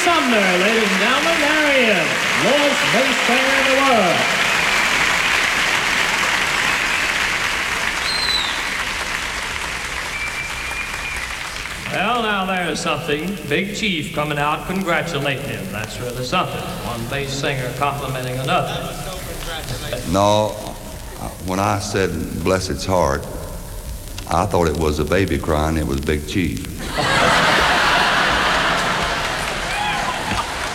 Sumner, ladies and gentlemen, there he is, lowest bass player in the world. Well, now there's something. Big Chief coming out congratulating him. That's really something. One bass singer complimenting another. No, when I said bless its heart, I thought it was a baby crying. It was Big Chief.